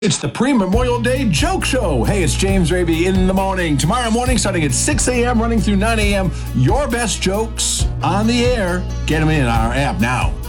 It's the pre-Memorial Day joke show. Hey, it's James Raby in the morning. Tomorrow morning, starting at 6 a.m., running through 9 a.m., your best jokes on the air. Get them in our app now.